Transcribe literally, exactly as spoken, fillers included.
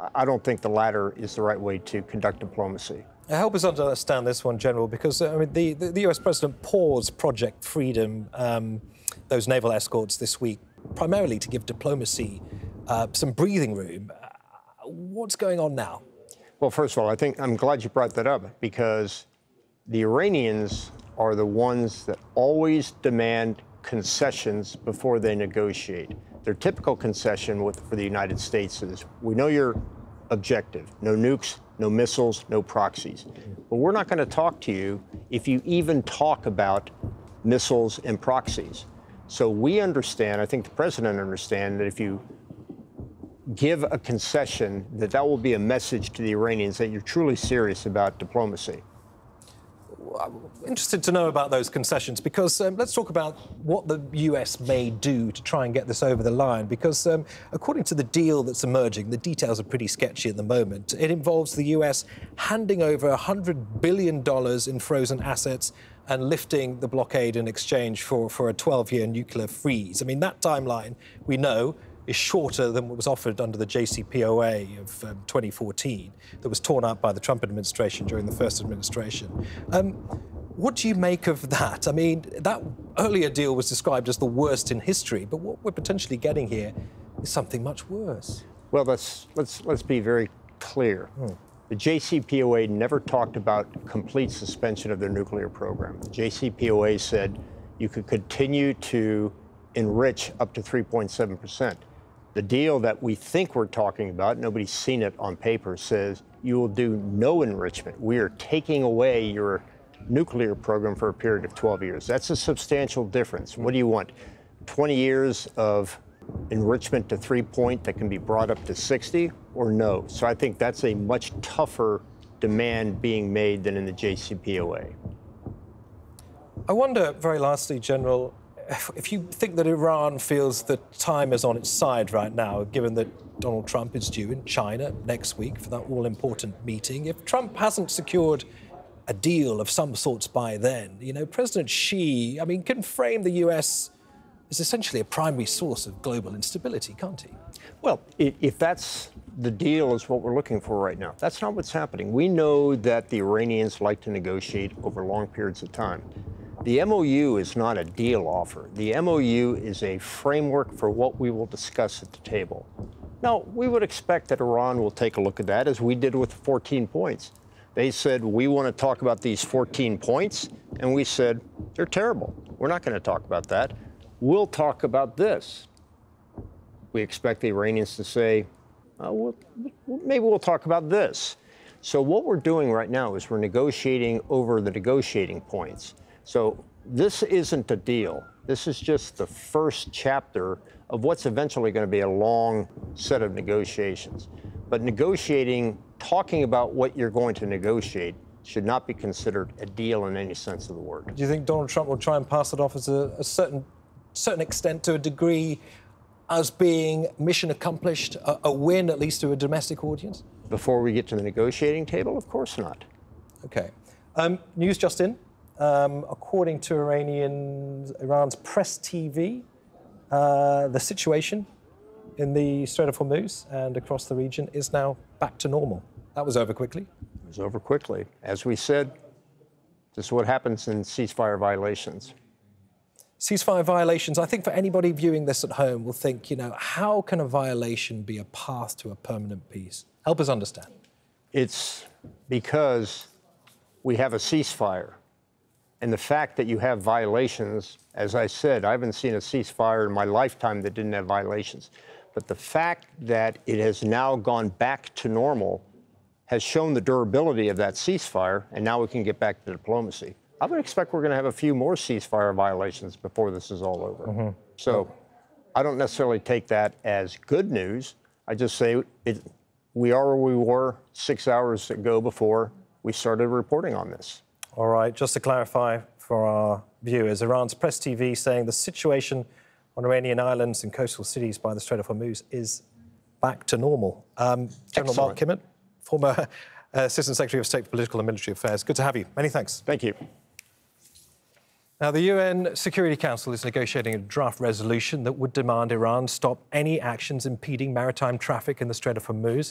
I don't think the latter is the right way to conduct diplomacy. Help us understand this one, General, because uh, I mean, the, the, the U S President paused Project Freedom, um, those naval escorts this week, primarily to give diplomacy uh, some breathing room. Uh, what's going on now? Well, first of all, I think I'm glad you brought that up, because the Iranians are the ones that always demand concessions before they negotiate. Their typical concession with, for the United States is, we know your objective, no nukes, no missiles, no proxies. But we're not going to talk to you if you even talk about missiles and proxies. So we understand, I think the president understands, that if you give a concession, that that will be a message to the Iranians that you're truly serious about diplomacy. I'm interested to know about those concessions, because um, let's talk about what the U S may do to try and get this over the line, because um, according to the deal that's emerging, the details are pretty sketchy at the moment. It involves the U S handing over one hundred billion dollars in frozen assets and lifting the blockade in exchange for, for a twelve-year nuclear freeze. I mean, that timeline, we know, is shorter than what was offered under the J C P O A of um, twenty fourteen, that was torn up by the Trump administration during the first administration. Um, what do you make of that? I mean, that earlier deal was described as the worst in history, but what we're potentially getting here is something much worse. Well, let's, let's, let's be very clear. Hmm. The J C P O A never talked about complete suspension of their nuclear program. The J C P O A said you could continue to enrich up to three point seven percent. The deal that we think we're talking about, nobody's seen it on paper, says you will do no enrichment. We are taking away your nuclear program for a period of twelve years. That's a substantial difference. What do you want? twenty years of enrichment to three point that can be brought up to sixty, or no? So I think that's a much tougher demand being made than in the J C P O A. I wonder, very lastly, General, if you think that Iran feels that time is on its side right now, given that Donald Trump is due in China next week for that all-important meeting, if Trump hasn't secured a deal of some sorts by then, you know, President Xi, I mean, can frame the U S as essentially a primary source of global instability, can't he? Well, if that's the deal is what we're looking for right now, that's not what's happening. We know that the Iranians like to negotiate over long periods of time. The M O U is not a deal offer. The M O U is a framework for what we will discuss at the table. Now, we would expect that Iran will take a look at that, as we did with the fourteen points. They said, we want to talk about these fourteen points, and we said, they're terrible. We're not going to talk about that. We'll talk about this. We expect the Iranians to say, oh, well, maybe we'll talk about this. So what we're doing right now is we're negotiating over the negotiating points. So this isn't a deal. This is just the first chapter of what's eventually going to be a long set of negotiations. But negotiating, talking about what you're going to negotiate, should not be considered a deal in any sense of the word. Do you think Donald Trump will try and pass it off as a, a certain, certain extent, to a degree, as being mission accomplished, a, a win, at least to a domestic audience? Before we get to the negotiating table, of course not. OK. Um, news just in. Um, according to Iranian, Iran's Press T V, uh, the situation in the Strait of Hormuz and across the region is now back to normal. That was over quickly. It was over quickly. As we said, this is what happens in ceasefire violations. Ceasefire violations, I think for anybody viewing this at home will think, you know, how can a violation be a path to a permanent peace? Help us understand. It's because we have a ceasefire. And the fact that you have violations, as I said, I haven't seen a ceasefire in my lifetime that didn't have violations. But the fact that it has now gone back to normal has shown the durability of that ceasefire, and now we can get back to diplomacy. I would expect we're going to have a few more ceasefire violations before this is all over. Mm-hmm. So I don't necessarily take that as good news. I just say it, we are where we were six hours ago before we started reporting on this. All right, just to clarify for our viewers, Iran's Press T V saying the situation on Iranian islands and coastal cities by the Strait of Hormuz is back to normal. Um, General Mark Kimmitt, former uh, Assistant Secretary of State for Political and Military Affairs. Good to have you. Many thanks. Thank you. Now, the U N Security Council is negotiating a draft resolution that would demand Iran stop any actions impeding maritime traffic in the Strait of Hormuz.